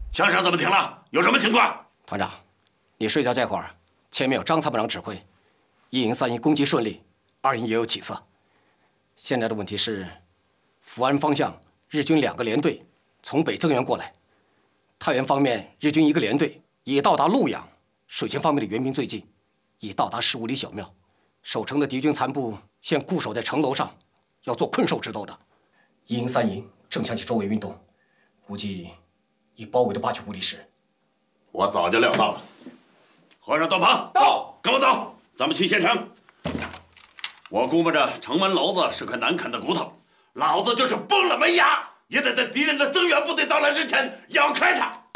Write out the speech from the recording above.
枪声怎么停了？有什么情况？ 团长，你睡觉这会儿，前面有张参谋长指挥，1营、3营攻击顺利，2营也有起色。现在的问题是，福安方向日军2个连队从北增援过来，太原方面日军1个连队已到达潞阳，水前方面的援兵最近，已到达15里小庙。守城的敌军残部现固守在城楼上，要做困兽之斗的。1营、3营正向其周围运动，估计已包围了8、9公里时。 我早就料到了。和尚段鹏到，跟我走，咱们去县城。我估摸着城门楼子是块难啃的骨头，老子就是崩了门牙，也得在敌人的增援部队到来之前咬开它。